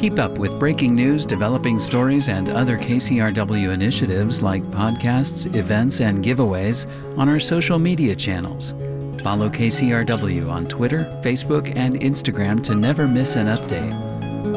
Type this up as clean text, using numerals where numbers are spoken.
Keep up with breaking news, developing stories, and other KCRW initiatives like podcasts, events, and giveaways on our social media channels. Follow KCRW on Twitter, Facebook, and Instagram to never miss an update.